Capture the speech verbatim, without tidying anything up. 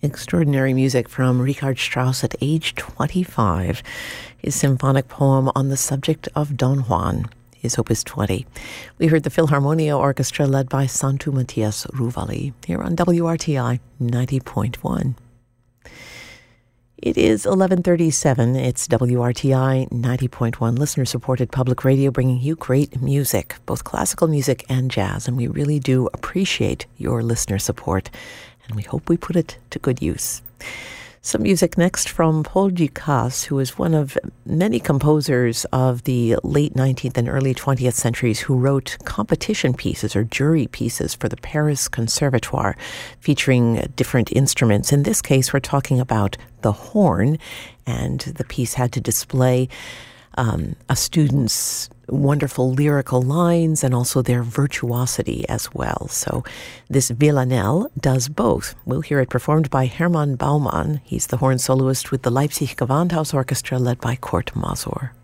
Extraordinary music from Richard Strauss at age twenty-five. His symphonic poem on the subject of Don Juan, his Opus twenty. We heard the Philharmonia Orchestra led by Santu Matias Ruvali here on W R T I ninety point one. It is eleven thirty-seven. It's W R T I ninety point one, listener-supported public radio, bringing you great music, both classical music and jazz, and we really do appreciate your listener support, and we hope we put it to good use. Some music next from Paul Dukas, who is one of many composers of the late nineteenth and early twentieth centuries who wrote competition pieces or jury pieces for the Paris Conservatoire featuring different instruments. In this case, we're talking about the horn, and the piece had to display um, a student's wonderful lyrical lines and also their virtuosity as well. So this Villanelle does both. We'll hear it performed by Hermann Baumann. He's the horn soloist with the Leipzig Gewandhaus Orchestra led by Kurt Masur.